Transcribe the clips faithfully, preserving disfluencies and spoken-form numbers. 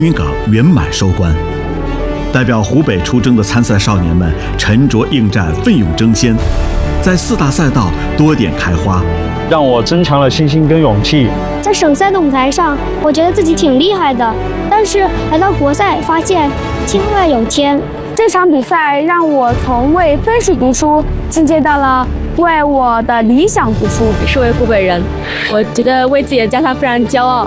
云岗圆满收官。代表湖北出征的参赛少年们沉着应战，奋勇争先，在四大赛道多点开花， 让我增强了信心跟勇气。 在省赛的舞台上，我觉得自己挺厉害的，但是来到国赛，发现天外有天。这场比赛让我从为分数读书进阶到了为我的理想读书。 身为湖北人，我觉得为自己的家乡非常骄傲。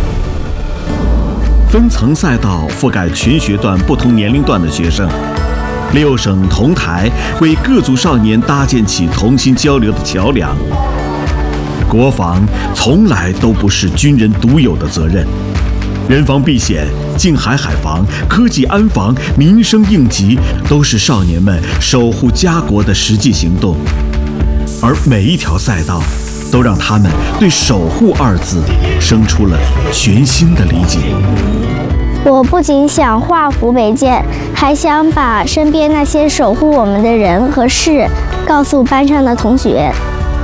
分层赛道覆盖群学段不同年龄段的学生，六省同台为各族少年搭建起同心交流的桥梁。国防从来都不是军人独有的责任，人防避险、近海海防、科技安防、民生应急，都是少年们守护家国的实际行动。而每一条赛道，都让他们对守护二字生出了全新的理解。 我不仅想画湖北舰，还想把身边那些守护我们的人和事告诉班上的同学。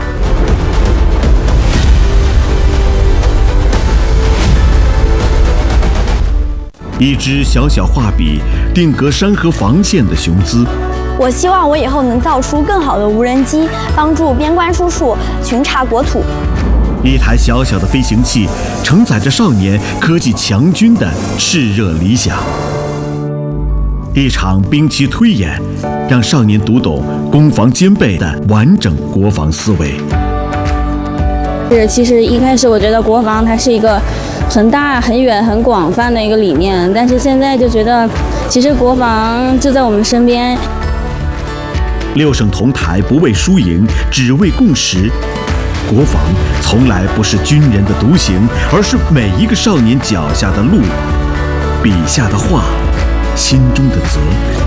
一支小小画笔定格山河防线的雄姿。 我希望我以后能造出更好的无人机，帮助边关叔叔巡查国土。 一台小小的飞行器承载着少年科技强军的炽热理想。一场兵棋推演，让少年读懂攻防兼备的完整国防思维。 是，其实一开始我觉得国防它是一个很大、很远、很广泛的一个理念，但是现在就觉得，其实国防就在我们身边。 六省同台，不为输赢，只为共识。国防从来不是军人的独行，而是每一个少年脚下的路，笔下的画，心中的责。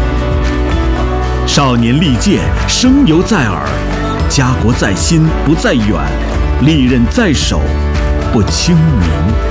少年利剑，声犹在耳；家国在心，不在远；利刃在手，不清明。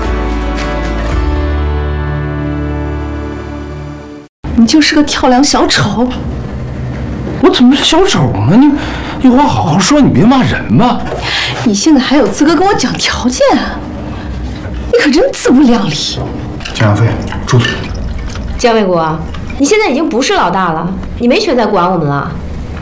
你就是个跳梁小丑。 我怎么是小丑呢？你有话好好说，你别骂人嘛。 你现在还有资格跟我讲条件啊？你可真自不量力。 江阳飞，住嘴！ 江卫国，你现在已经不是老大了，你没权再管我们了。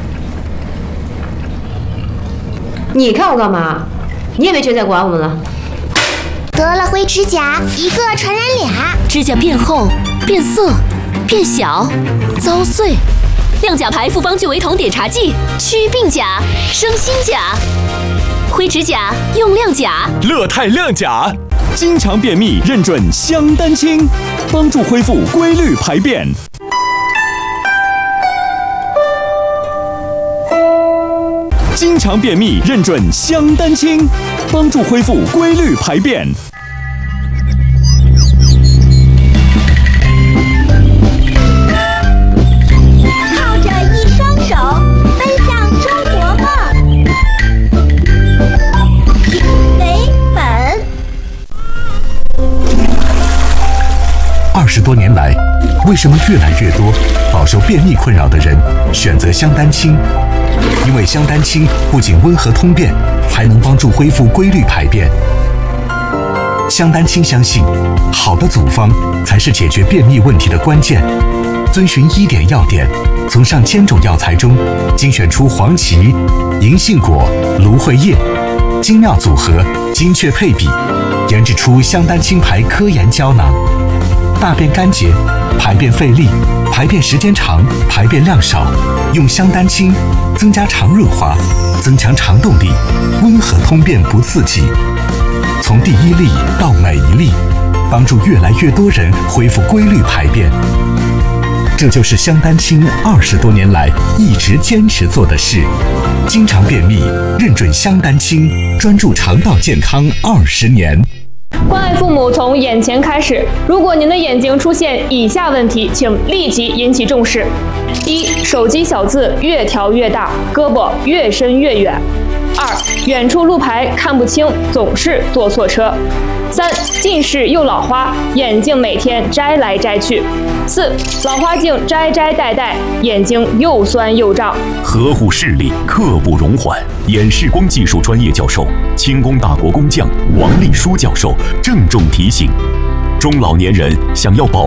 你看我干嘛？你也没权再管我们了。 得了灰指甲，一个传染俩。 指甲变厚、变色、变小、遭碎。亮甲牌复方聚维酮碘茶剂，祛病甲、生新甲。灰指甲用亮甲， 乐泰亮甲，经常便秘认准香丹清，帮助恢复规律排便。经常便秘认准香丹清，帮助恢复规律排便。 二十多年来，为什么越来越多饱受便秘困扰的人选择香丹清？因为香丹清不仅温和通便，还能帮助恢复规律排便。香丹清相信，好的组方才是解决便秘问题的关键。遵循医典要点，从上千种药材中精选出黄芪、银杏果、芦荟叶，精妙组合，精确配比，研制出香丹清牌科研胶囊。大便干结、排便费力、排便时间长、排便量少，用香丹清增加肠润滑，增强肠动力，温和通便不刺激。从第一粒到每一粒，帮助越来越多人恢复规律排便。这就是香丹清二十多年来一直坚持做的事。经常便秘，认准香丹清，专注肠道健康二十年。 关爱父母从眼前开始。如果您的眼睛出现以下问题，请立即引起重视：一、手机小字越调越大，胳膊越伸越远；二、远处路牌看不清，总是坐错车；三、近视又老花，眼镜每天摘来摘去；四、老花镜摘摘戴戴，眼睛又酸又胀。 呵护视力，刻不容缓。眼视光技术专业教授、清宫大国工匠王立书教授郑重提醒： 中老年人想要保